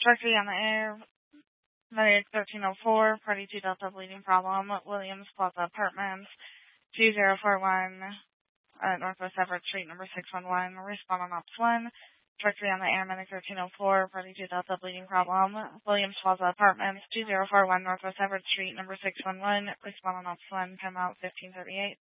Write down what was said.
Directory on the air. Medic 1304, Party 2 Delta bleeding problem, Williams Plaza Apartments, 2041, Northwest Everett Street, number 611. Respond on Ops 1. Directory on the air, Medic 1304, Party 2 Delta bleeding problem, Williams Plaza Apartments, 2041, Northwest Everett Street, number 611. Respond on Ops 1, timeout 1538.